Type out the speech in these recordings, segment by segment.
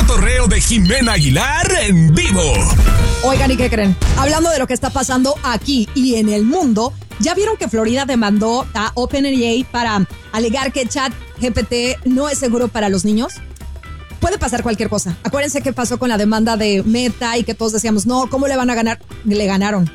cotorreo de Jimena Aguilar en vivo. Oigan, ¿y qué creen? Hablando de lo que está pasando aquí y en el mundo, ¿ya vieron que Florida demandó a OpenAI para alegar que ChatGPT no es seguro para los niños? Puede pasar cualquier cosa. Acuérdense qué pasó con la demanda de Meta y que todos decíamos, no, ¿cómo le van a ganar? Le ganaron.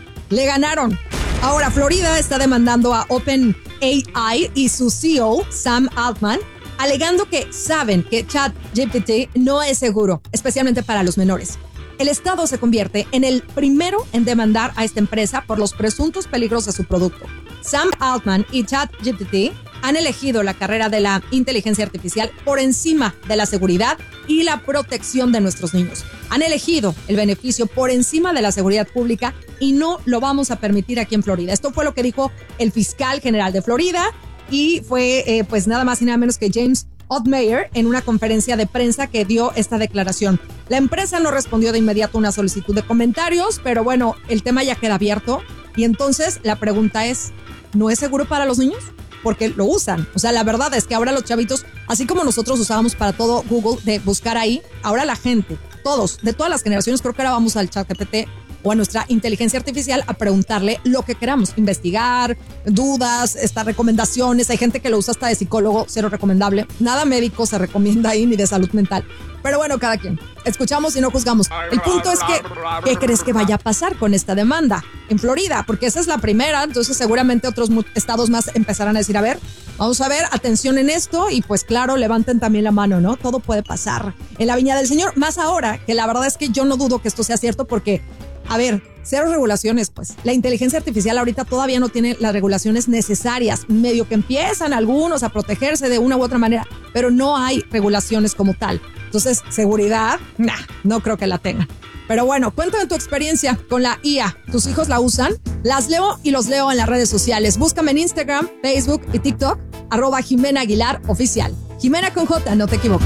Ahora, Florida está demandando a OpenAI y su CEO, Sam Altman, alegando que saben que ChatGPT no es seguro, especialmente para los menores. El estado se convierte en el primero en demandar a esta empresa por los presuntos peligros de su producto. Sam Altman y ChatGPT han elegido la carrera de la inteligencia artificial por encima de la seguridad y la protección de nuestros niños. Han elegido el beneficio por encima de la seguridad pública y no lo vamos a permitir aquí en Florida. Esto fue lo que dijo el fiscal general de Florida y fue pues nada más y nada menos que James Othmeyer en una conferencia de prensa que dio esta declaración. La empresa no respondió de inmediato a una solicitud de comentarios, pero bueno, el tema ya queda abierto y entonces la pregunta es, ¿no es seguro para los niños? Porque lo usan. O sea, la verdad es que ahora los chavitos, así como nosotros usábamos para todo Google de buscar ahí, ahora la gente, todos, de todas las generaciones, creo que ahora vamos al ChatGPT o a nuestra inteligencia artificial a preguntarle lo que queramos, investigar, dudas, recomendaciones. Hay gente que lo usa hasta de psicólogo, cero recomendable. Nada médico se recomienda ahí ni de salud mental. Pero bueno, cada quien. Escuchamos y no juzgamos. El punto es que, ¿qué crees que vaya a pasar con esta demanda en Florida? Porque esa es la primera, entonces seguramente otros estados más empezarán a decir, a ver, vamos a ver, atención en esto y pues claro, levanten también la mano, ¿no? Todo puede pasar en la viña del Señor, más ahora que la verdad es que yo no dudo que esto sea cierto porque, a ver, cero regulaciones, pues. La inteligencia artificial ahorita todavía no tiene las regulaciones necesarias. Medio que empiezan algunos a protegerse de una u otra manera, pero no hay regulaciones como tal. Entonces, seguridad, no creo que la tengan. Pero bueno, cuéntame tu experiencia con la IA. ¿Tus hijos la usan? Las leo y los leo en las redes sociales. Búscame en Instagram, Facebook y TikTok, @Jimena Aguilar Oficial. Jimena con J, no te equivoques.